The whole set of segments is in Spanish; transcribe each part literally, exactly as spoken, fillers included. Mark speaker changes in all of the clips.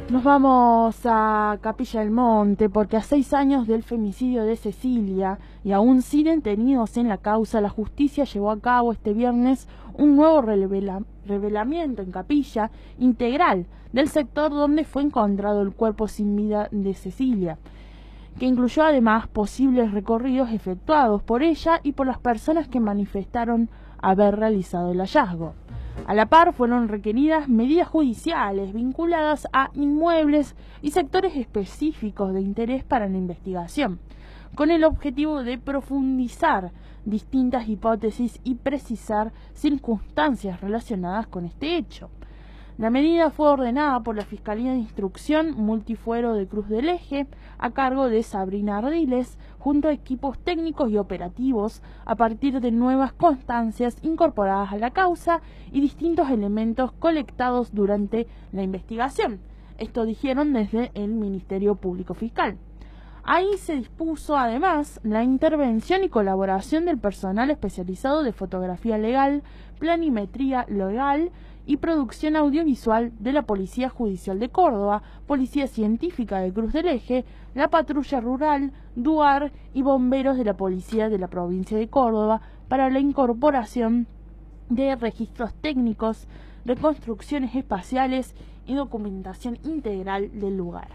Speaker 1: Nos vamos a Capilla del Monte porque a seis años del femicidio de Cecilia y aún sin detenidos en la causa, la justicia llevó a cabo este viernes un nuevo revela revelamiento en Capilla integral del sector donde fue encontrado el cuerpo sin vida de Cecilia, que incluyó además posibles recorridos efectuados por ella y por las personas que manifestaron haber realizado el hallazgo. A la par fueron requeridas medidas judiciales vinculadas a inmuebles y sectores específicos de interés para la investigación, con el objetivo de profundizar distintas hipótesis y precisar circunstancias relacionadas con este hecho. La medida fue ordenada por la Fiscalía de Instrucción Multifuero de Cruz del Eje, a cargo de Sabrina Ardiles, junto a equipos técnicos y operativos, a partir de nuevas constancias incorporadas a la causa y distintos elementos colectados durante la investigación. Esto dijeron desde el Ministerio Público Fiscal. Ahí se dispuso además la intervención y colaboración del personal especializado de fotografía legal, planimetría legal y producción audiovisual de la Policía Judicial de Córdoba, Policía Científica de Cruz del Eje, la Patrulla Rural, DUAR y bomberos de la Policía de la Provincia de Córdoba para la incorporación de registros técnicos, reconstrucciones espaciales y documentación integral del lugar.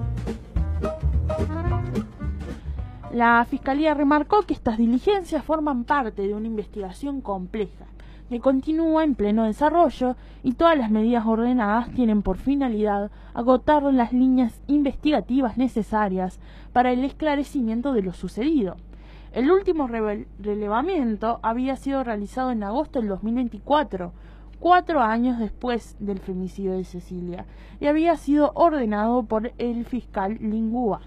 Speaker 1: La Fiscalía remarcó que estas diligencias forman parte de una investigación compleja que continúa en pleno desarrollo y todas las medidas ordenadas tienen por finalidad agotar las líneas investigativas necesarias para el esclarecimiento de lo sucedido. El último relevamiento había sido realizado en agosto del dos mil veinticuatro, cuatro años después del femicidio de Cecilia, y había sido ordenado por el fiscal Lingúa.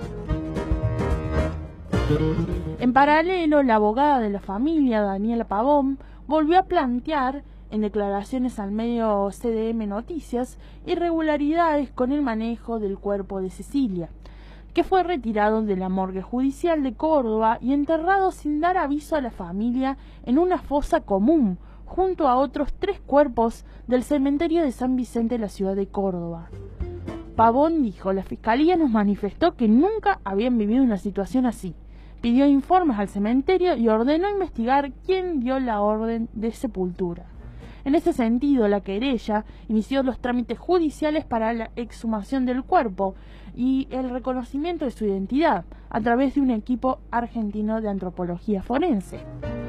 Speaker 1: En paralelo, la abogada de la familia, Daniela Pavón, volvió a plantear en declaraciones al medio C D M Noticias irregularidades con el manejo del cuerpo de Cecilia, que fue retirado de la morgue judicial de Córdoba y enterrado sin dar aviso a la familia en una fosa común, junto a otros tres cuerpos del cementerio de San Vicente de la ciudad de Córdoba. Pavón dijo: la Fiscalía nos manifestó que nunca habían vivido una situación así. Pidió informes al cementerio y ordenó investigar quién dio la orden de sepultura. En ese sentido, la querella inició los trámites judiciales para la exhumación del cuerpo y el reconocimiento de su identidad a través de un equipo argentino de antropología forense.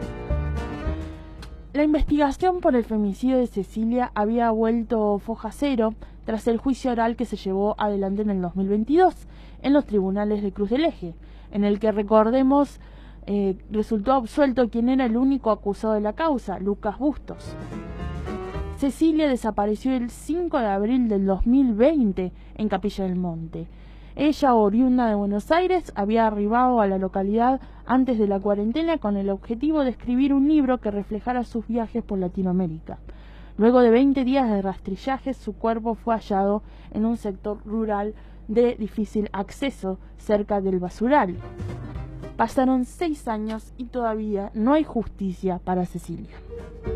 Speaker 1: La investigación por el femicidio de Cecilia había vuelto foja cero tras el juicio oral que se llevó adelante en el dos mil veintidós en los tribunales de Cruz del Eje, en el que, recordemos, eh, resultó absuelto quien era el único acusado de la causa, Lucas Bustos. Cecilia desapareció el cinco de abril del dos mil veinte en Capilla del Monte. Ella, oriunda de Buenos Aires, había arribado a la localidad antes de la cuarentena con el objetivo de escribir un libro que reflejara sus viajes por Latinoamérica. Luego de veinte días de rastrillaje, su cuerpo fue hallado en un sector rural de difícil acceso cerca del basural. Pasaron seis años y todavía no hay justicia para Cecilia.